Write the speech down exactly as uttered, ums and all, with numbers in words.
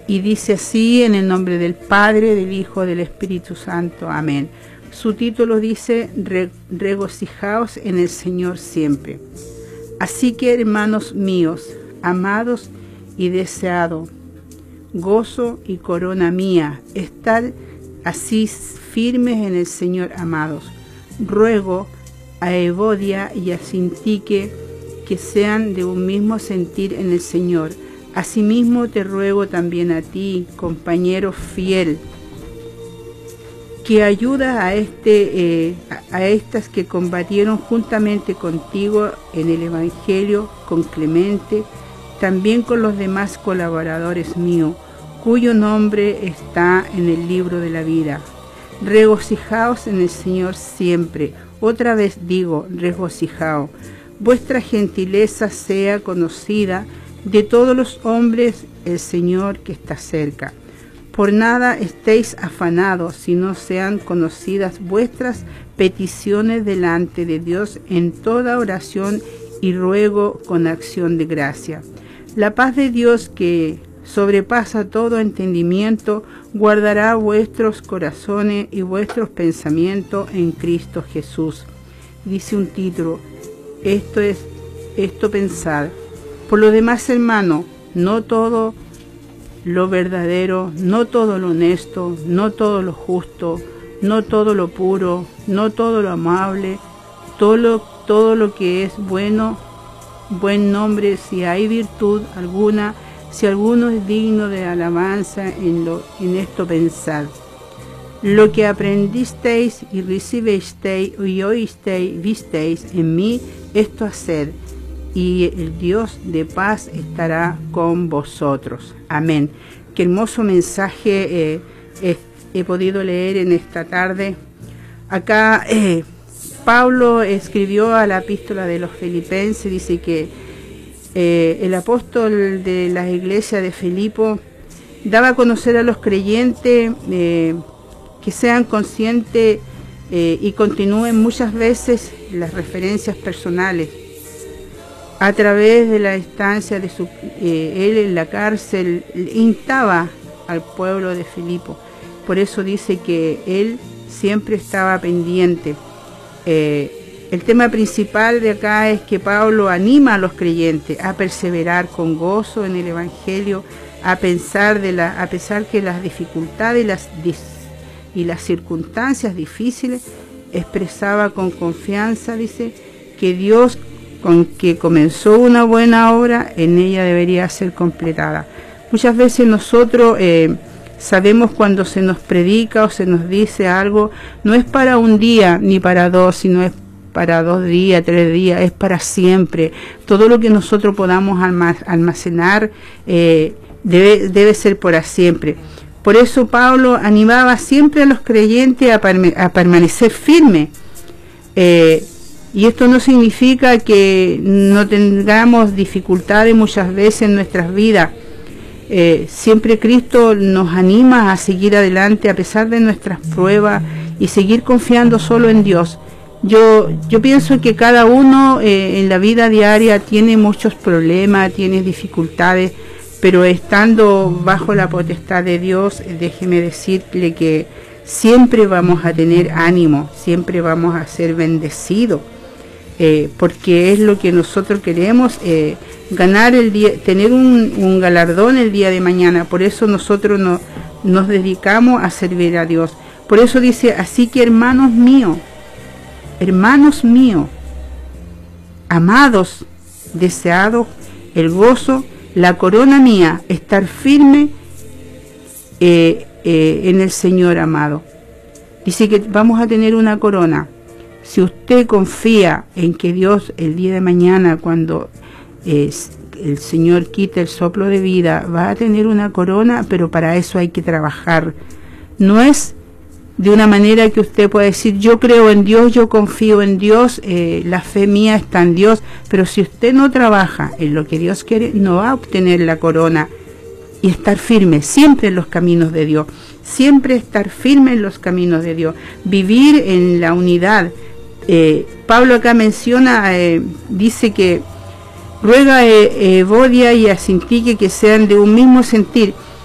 Y dice así, en el nombre del Padre, del Hijo, del Espíritu Santo. Amén. Su título dice, Re, regocijaos en el Señor siempre. Así que, hermanos míos, amados y deseados, gozo y corona mía, estar así firmes en el Señor, amados. Ruego a Evodia y a Sintique que sean de un mismo sentir en el Señor. Asimismo te ruego también a ti, compañero fiel, que ayudas a, este, eh, a estas que combatieron juntamente contigo en el Evangelio, con Clemente, también con los demás colaboradores míos, cuyo nombre está en el libro de la vida. Regocijaos en el Señor siempre. Otra vez digo, regocijaos. Vuestra gentileza sea conocida de todos los hombres, el Señor que está cerca. Por nada estéis afanados, sino sean conocidas vuestras peticiones delante de Dios en toda oración y ruego con acción de gracia. La paz de Dios, que sobrepasa todo entendimiento, guardará vuestros corazones y vuestros pensamientos en Cristo Jesús. Dice un título, esto es, esto pensad. Por lo demás, hermano, no todo lo verdadero, no todo lo honesto, no todo lo justo, no todo lo puro, no todo lo amable, todo lo, todo lo que es bueno, buen nombre, si hay virtud alguna, si alguno es digno de alabanza, en, lo, en esto pensad. Lo que aprendisteis y recibisteis y oísteis, visteis en mí, esto haced, y el Dios de paz estará con vosotros. Amén. Qué hermoso mensaje eh, eh, he podido leer en esta tarde. Acá eh, Pablo escribió a la epístola de los Filipenses, dice que eh, el apóstol de la iglesia de Filipo daba a conocer a los creyentes eh, que sean conscientes eh, y continúen muchas veces las referencias personales. A través de la estancia de su, eh, él en la cárcel, instaba al pueblo de Filipo. Por eso dice que él siempre estaba pendiente. Eh, el tema principal de acá es que Pablo anima a los creyentes a perseverar con gozo en el Evangelio, a pensar de la, a pesar que las dificultades y las, y las circunstancias difíciles, expresaba con confianza, dice, que Dios, con que comenzó una buena obra, en ella debería ser completada. Muchas veces nosotros eh, sabemos cuando se nos predica o se nos dice algo, no es para un día ni para dos, sino es para dos días, tres días, es para siempre. Todo lo que nosotros podamos almacenar eh, debe, debe ser para siempre. Por eso Pablo animaba siempre a los creyentes a, a permanecer firmes. Eh, Y esto no significa que no tengamos dificultades muchas veces en nuestras vidas. Eh, siempre Cristo nos anima a seguir adelante a pesar de nuestras pruebas y seguir confiando solo en Dios. Yo, yo pienso que cada uno eh, en la vida diaria tiene muchos problemas, tiene dificultades, pero estando bajo la potestad de Dios, déjeme decirle que siempre vamos a tener ánimo, siempre vamos a ser bendecidos. Eh, porque es lo que nosotros queremos, eh, ganar el día, tener un, un galardón el día de mañana. Por eso nosotros no, nos dedicamos a servir a Dios. Por eso dice, así que hermanos míos, hermanos míos, amados, deseados, el gozo, la corona mía, estar firme eh, eh, en el Señor amado. Dice que vamos a tener una corona. Si usted confía en que Dios el día de mañana, cuando eh, el Señor quite el soplo de vida, va a tener una corona, pero para eso hay que trabajar. No es de una manera que usted pueda decir, yo creo en Dios, yo confío en Dios, eh, la fe mía está en Dios, pero si usted no trabaja en lo que Dios quiere, no va a obtener la corona. Y estar firme siempre en los caminos de Dios, siempre estar firme en los caminos de Dios, vivir en la unidad. Eh, Pablo acá menciona, eh, dice que ruega a Evodia y a Sintique que sean de un mismo sentir.